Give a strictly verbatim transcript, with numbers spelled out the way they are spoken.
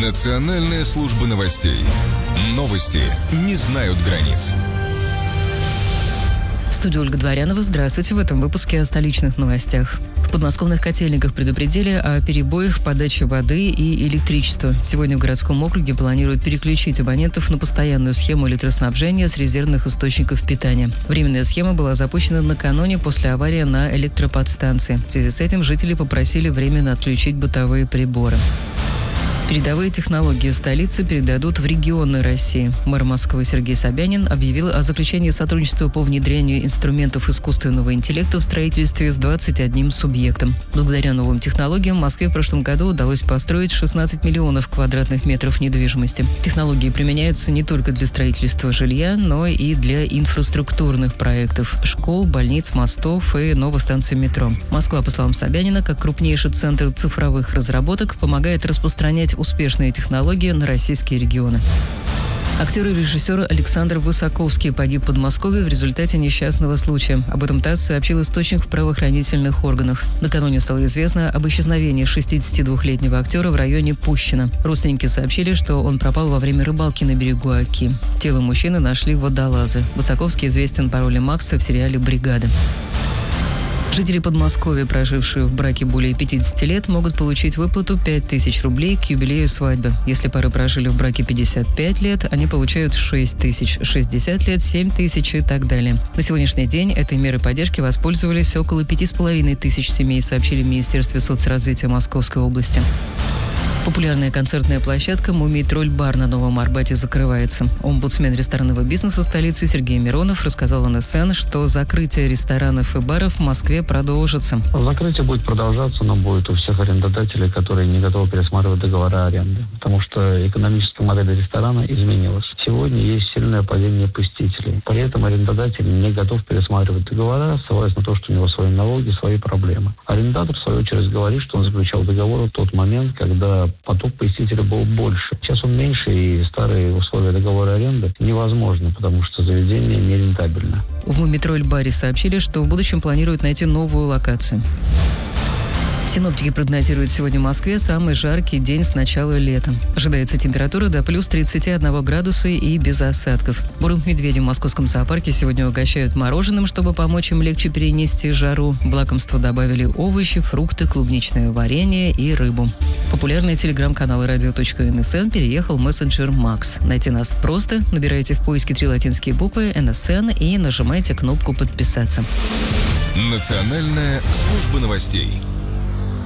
Национальная служба новостей. Новости не знают границ. В студии Ольга Дворянова. Здравствуйте. В этом выпуске о столичных новостях. В подмосковных котельниках предупредили о перебоях в подаче воды и электричества. Сегодня в городском округе планируют переключить абонентов на постоянную схему электроснабжения с резервных источников питания. Временная схема была запущена накануне после аварии на электроподстанции. В связи с этим жители попросили временно отключить бытовые приборы. Передовые технологии столицы передадут в регионы России. Мэр Москвы Сергей Собянин объявил о заключении сотрудничества по внедрению инструментов искусственного интеллекта в строительстве с двадцатью одним субъектом. Благодаря новым технологиям Москве в прошлом году удалось построить шестнадцать миллионов квадратных метров недвижимости. Технологии применяются не только для строительства жилья, но и для инфраструктурных проектов – школ, больниц, мостов и новых станций метро. Москва, по словам Собянина, как крупнейший центр цифровых разработок, помогает распространять успешные технологии на российские регионы. Актер и режиссер Александр Высоковский погиб в Подмосковье в результате несчастного случая. Об этом ТАСС сообщил источник в правоохранительных органах. Накануне стало известно об исчезновении шестидесятидвухлетнего актера в районе Пущино. Родственники сообщили, что он пропал во время рыбалки на берегу Оки. Тело мужчины нашли водолазы. Высоковский известен по роли Макса в сериале «Бригада». Жители Подмосковья, прожившие в браке более пятидесяти лет, могут получить выплату пять тысяч рублей к юбилею свадьбы. Если пары прожили в браке пятьдесят пять лет, они получают шесть тысяч, шестьдесят лет – семь тысяч и так далее. На сегодняшний день этой мерой поддержки воспользовались около пяти с половиной тысяч семей, сообщили в Министерстве соцразвития Московской области. Популярная концертная площадка «Мумий-тролль-бар» на Новом Арбате закрывается. Омбудсмен ресторанного бизнеса столицы Сергей Миронов рассказал эн эс эн, что закрытие ресторанов и баров в Москве продолжится. Закрытие будет продолжаться, но будет у всех арендодателей, которые не готовы пересматривать договора аренды, потому что экономическая модель ресторана изменилась. Сегодня есть сильное падение посетителей. При этом арендодатель не готов пересматривать договора, ссылаясь на то, что у него свои налоги, свои проблемы. Арендатор, в свою очередь, говорит, что он заключал договор в тот момент, когда поток посетителей был больше. Сейчас он меньше, и старые условия договора аренды невозможны, потому что заведение нерентабельно. В «Мумий-тролль-баре» сообщили, что в будущем планируют найти новую локацию. Синоптики прогнозируют сегодня в Москве самый жаркий день с начала лета. Ожидается температура до плюс тридцати одного градуса и без осадков. Бурых медведей в московском зоопарке сегодня угощают мороженым, чтобы помочь им легче перенести жару. В лакомство добавили овощи, фрукты, клубничное варенье и рыбу. Популярный телеграм-канал радио точка эн эс эн переехал в мессенджер Макс. Найти нас просто. Набирайте в поиске три латинские буквы эн эс эн и нажимайте кнопку «Подписаться». Национальная служба новостей.